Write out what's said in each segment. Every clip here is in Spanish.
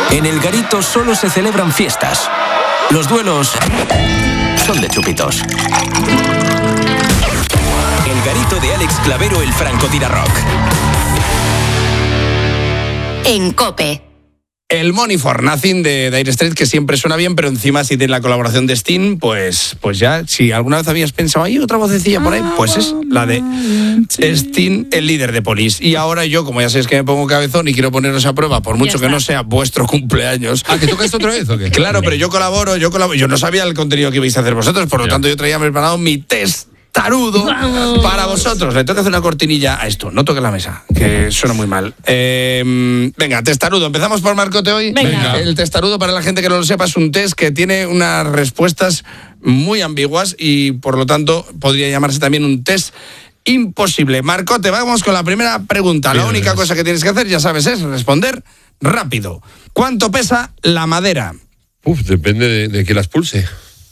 En El Garito solo se celebran fiestas. Los duelos son de chupitos. El Garito de Alex Clavero, el francotirador. En COPE. El Money for Nothing de Dire Straits, que siempre suena bien, pero encima si tiene la colaboración de Sting, pues ya, si alguna vez habías pensado, hay otra vocecilla por ahí, pues es la de Sting, el líder de Police. Y ahora yo, como ya sabéis que me pongo cabezón y quiero poneros a prueba, por mucho que no sea vuestro cumpleaños. ¿Que tocas otra vez o qué? Claro, pero yo colaboro, yo no sabía el contenido que ibais a hacer vosotros, por lo tanto yo traía preparado mi testarudo para vosotros. Le tengo que hacer una cortinilla a esto, no toques la mesa, que suena muy mal. Venga, testarudo, empezamos por Marcote hoy. Venga. El testarudo, para la gente que no lo sepa, es un test que tiene unas respuestas muy ambiguas y por lo tanto podría llamarse también un test imposible. Marcote, vamos con la primera pregunta. La única cosa que tienes que hacer, ya sabes, es responder rápido. ¿Cuánto pesa la madera? Depende de que las pulse.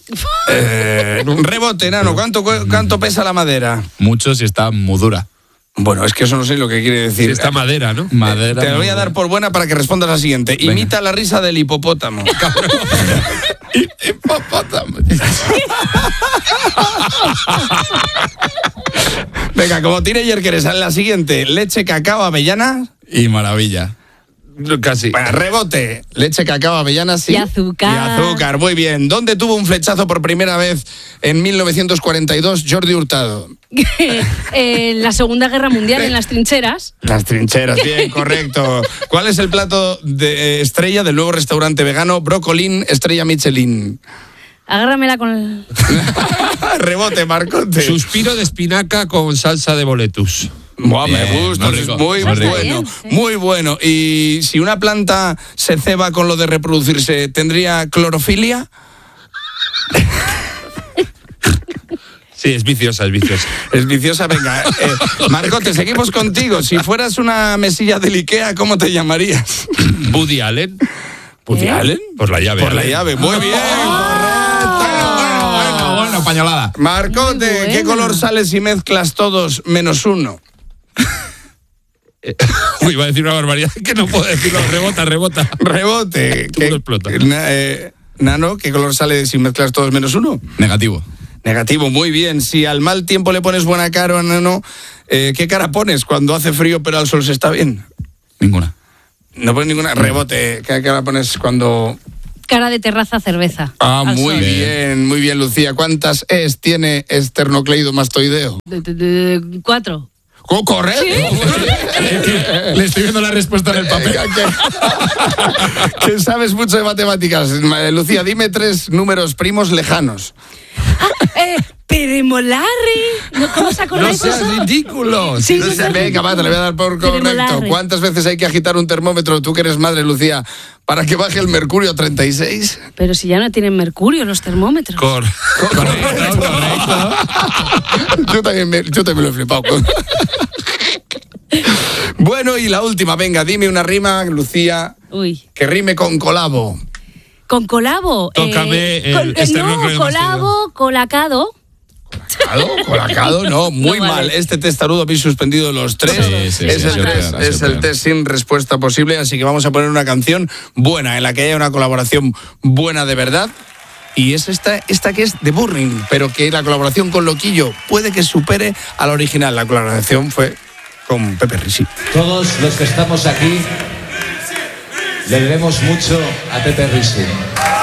Rebote, Nano, ¿cuánto pesa la madera? Mucho si está muy dura. Bueno, es que eso no sé lo que quiere decir. Si está madera, ¿no? Madera. Te lo voy a dar por buena para que respondas la siguiente. Venga. Imita la risa del hipopótamo. Hipopótamo. Venga, como teenager que eres, la siguiente. Leche, cacao, avellana. Y maravilla. Casi. Bueno, rebote. Leche, cacao, avellana, sí. Y azúcar. Y azúcar, muy bien. ¿Dónde tuvo un flechazo por primera vez en 1942 Jordi Hurtado? En la Segunda Guerra Mundial, en las trincheras. Las trincheras, bien, correcto. ¿Cuál es el plato de estrella del nuevo restaurante vegano Brocolín Estrella Michelin? Agárramela con el... Rebote, Marcote. Suspiro de espinaca con salsa de boletus. Buah, me Bien, gusta, muy es rico, muy muy rico. bueno, Sí. muy bueno. Y si una planta se ceba con lo de reproducirse, ¿tendría clorofilia? Sí, es viciosa. Es viciosa, venga. Marcote, seguimos contigo. Si fueras una mesilla del Ikea, ¿cómo te llamarías? Woody Allen. ¿Woody Allen? Por la llave. Por la Allen. llave, muy bien, correcto. Bueno, pañolada. Marcote, Muy ¿qué buena. color sale si mezclas todos menos uno? Uy, iba a decir una barbaridad que no puedo decirlo. Rebota. Rebote. Tú no explotas. Nano, ¿qué color sale si mezclas todos menos uno? Negativo. Negativo, muy bien. Si al mal tiempo le pones buena cara, Nano, ¿qué cara pones cuando hace frío pero al sol se está bien? Ninguna. No pones ninguna. Rebote. ¿Qué cara pones cuando...? Cara de terraza, cerveza. Ah, Al muy sol. muy bien, Lucía. ¿Cuántas es tiene esternocleidomastoideo? 4. ¡Correcto! Le estoy viendo la respuesta en el papel. Que sabes mucho de matemáticas. Lucía, dime 3 números primos lejanos. Peremolarri. ¿Cómo se acordáis No seas eso? ridículo. Sí, No sé, venga, va, te le voy a dar por correcto. Peremolarri. ¿Cuántas veces hay que agitar un termómetro, tú que eres madre, Lucía, para que baje el mercurio a 36? Pero si ya no tienen mercurio los termómetros. Correcto. Yo también me lo he flipado. Bueno, y la última, venga, dime una rima, Lucía, Uy. que rime con colabo. Con colabo. Tócame el no, esternocleidomastoideo. colabo, colacado. Colacado, no, muy No vale. mal. Este testarudo habéis suspendido los 3. Sí, es sí, el sí, test, sí, es sí, el sí. test sin respuesta posible, así que vamos a poner una canción buena, en la que haya una colaboración buena de verdad. Y es esta que es de Burning, pero que la colaboración con Loquillo puede que supere a la original. La colaboración fue con Pepe Risi. Todos los que estamos aquí le debemos mucho a Pepe Risi.